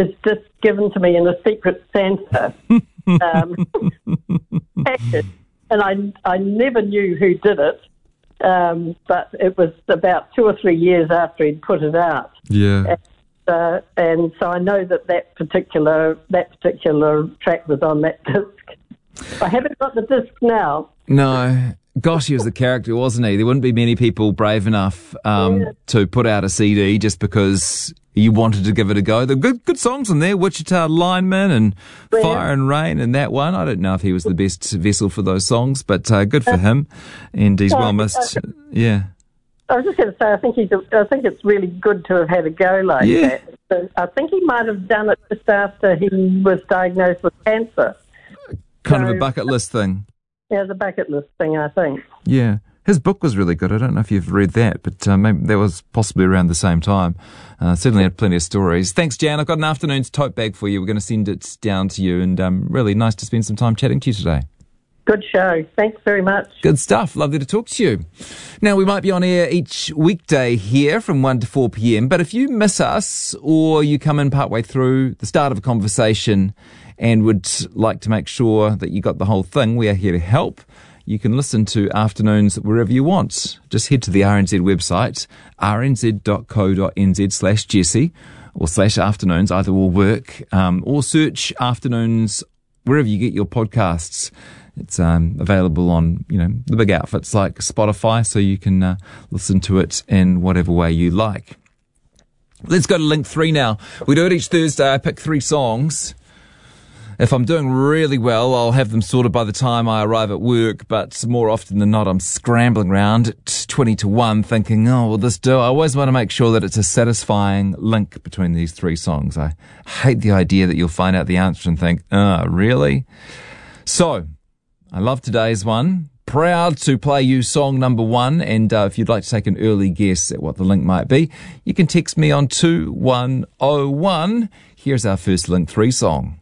his disc given to me in a Secret Santa package, and I never knew who did it, but it was about 2 or 3 years after he'd put it out. Yeah. And so I know that particular track was on that disc. I haven't got the disc now. No. Gosh, he was the character, wasn't he? There wouldn't be many people brave enough to put out a CD just because you wanted to give it a go. There were good songs in there, Wichita Lineman and Fire and Rain and that one. I don't know if he was the best vessel for those songs, but good for him. And he's well missed. Yeah. I was just going to say, I think it's really good to have had a go like that. So I think he might have done it just after he was diagnosed with cancer. Kind of a bucket list thing. Yeah, the bucket list thing, I think. Yeah. His book was really good. I don't know if you've read that, but maybe that was possibly around the same time. Certainly had plenty of stories. Thanks, Jan. I've got an afternoon's tote bag for you. We're going to send it down to you, and really nice to spend some time chatting to you today. Good show. Thanks very much. Good stuff. Lovely to talk to you. Now, we might be on air each weekday here from 1 to 4 p.m, but if you miss us or you come in partway through the start of a conversation and would like to make sure that you got the whole thing, we are here to help. You can listen to Afternoons wherever you want. Just head to the RNZ website, rnz.co.nz/Jesse or /afternoons, either will work, or search Afternoons wherever you get your podcasts. It's available on, the big outfits like Spotify, so you can listen to it in whatever way you like. Let's go to Link 3 now. We do it each Thursday. I pick 3 songs. If I'm doing really well, I'll have them sorted by the time I arrive at work, but more often than not, I'm scrambling around at 20 to 1 thinking, will this do? I always want to make sure that it's a satisfying link between these 3 songs. I hate the idea that you'll find out the answer and think, really? So, I love today's one. Proud to play you song number 1, and if you'd like to take an early guess at what the link might be, you can text me on 2101. Here's our first Link 3 song.